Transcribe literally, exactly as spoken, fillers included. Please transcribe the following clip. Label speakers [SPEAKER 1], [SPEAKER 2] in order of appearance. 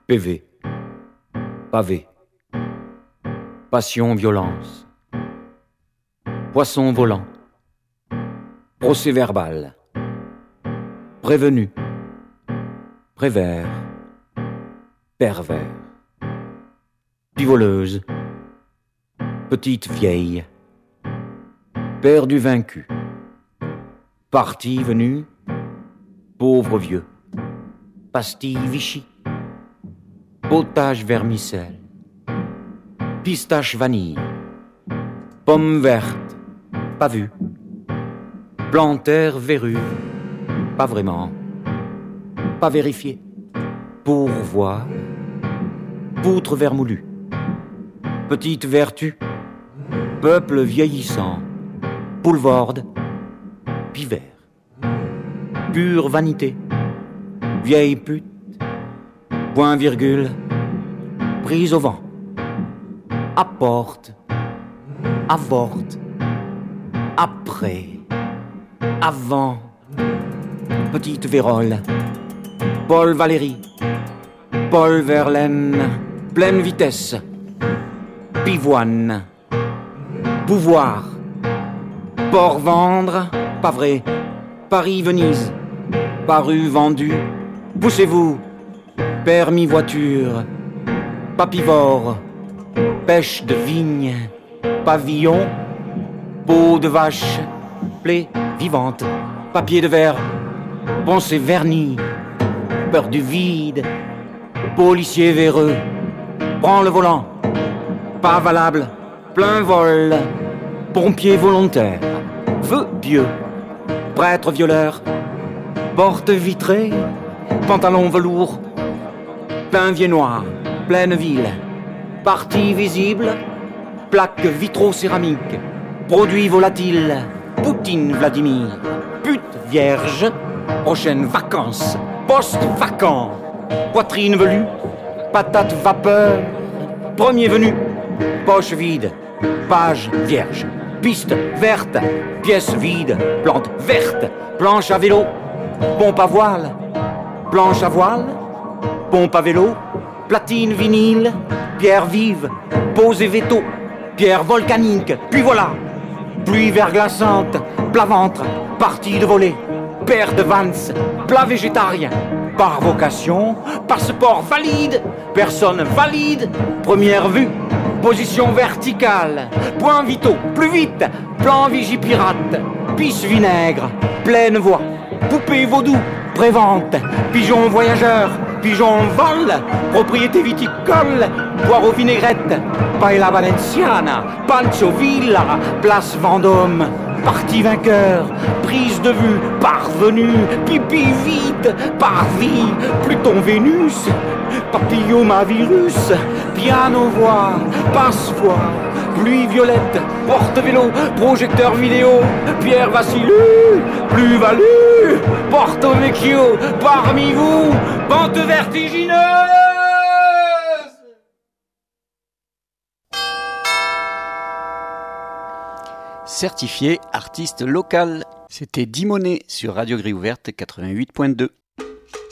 [SPEAKER 1] P V, pavé, passion, violence, poisson volant, procès-verbal, prévenu, prévert, pervers, pivoleuse, petite vieille, perdu vaincu, parti venu, pauvre vieux, pastille Vichy, potage vermicelle, pistache vanille, pomme verte, pas vue, plantaire verrue, pas vraiment, pas vérifié, pourvoir, poutre vermoulue, petite vertu, peuple vieillissant, boulevard, pivert, pure vanité, vieille pute, point virgule, prise au vent, apporte, avorte, après, avant, petite vérole, Paul Valéry, Paul Verlaine, pleine vitesse, pivoine, pouvoir, port vendre, pas vrai, Paris-Venise, paru vendu, poussez-vous, permis voiture, papivore, pêche de vigne, pavillon, peau de vache, plaie vivante, papier de verre, pensée vernis, peur du vide, policier véreux, prends le volant, pas valable, plein vol, pompier volontaire, vœu pieux, prêtre violeur, porte vitrée, pantalon velours, pain viennois, pleine ville, partie visible, plaque vitro-céramique, produits volatiles, Poutine Vladimir, pute vierge, prochaines vacances, post-vacant, poitrine velue, patate vapeur, premier venu, poche vide, page vierge, piste verte, pièce vide, plante verte, planche à vélo, pompe à voile, planche à voile, pompe à vélo, platine vinyle, pierre vive, pose et véto, pierre volcanique, puis voilà, pluie verglaçante, plat ventre, partie de volée, paire de Vans, plat végétarien, par vocation, passeport valide, personne valide, première vue, position verticale, point vitaux, plus vite, plan vigipirate, pisse vinaigre, pleine voie, poupée vaudou, prévente, pigeon voyageur, pigeon vol, propriété viticole, poire aux vinaigrettes, paella valenciana, pancho villa, place Vendôme, parti vainqueur, prise de vue, parvenu, pipi vide, parvis, Pluton Vénus, papillomavirus, piano voix, passe-voix, pluie violette, porte-vélo, projecteur vidéo, Pierre Vassiliou, plus-value, Porto Vecchio, parmi vous, pente vertigineuse.
[SPEAKER 2] Certifié artiste local. C'était Dimonet sur Radio Grille Ouverte quatre-vingt-huit point deux.